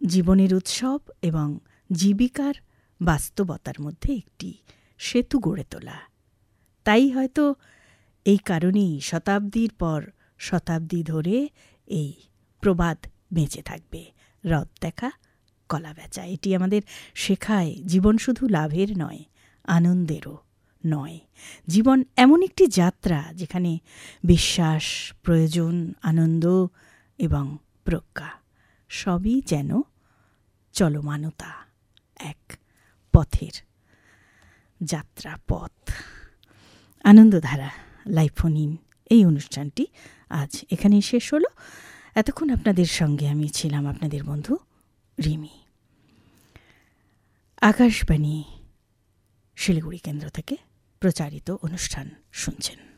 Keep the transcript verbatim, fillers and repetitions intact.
জীবনের উৎসব এবং জীবিকার বাস্তবতার মধ্যে একটি সেতু গড়ে তোলা। তাই হয়তো এই কারণেই শতাব্দীর পর শতাব্দী ধরে এই প্রবাদ বেঁচে থাকবে, রথ দেখা কলা বেচা। এটি আমাদের শেখায় জীবন শুধু লাভের নয়, আনন্দেরও নয়। জীবন এমন একটি যাত্রা যেখানে বিশ্বাস, প্রয়োজন, আনন্দ এবং প্রজ্ঞা সবই যেন চলমানতা, এক পথের যাত্রা পথ। আনন্দধারা লাইভ ফোন ইন এই অনুষ্ঠানটি আজ এখানেই শেষ হলো। এতক্ষণ আপনাদের সঙ্গে আমি ছিলাম আপনাদের বন্ধু রিমি। আকাশবাণী শিলিগুড়ি কেন্দ্র থেকে প্রচারিত অনুষ্ঠান শুনছেন।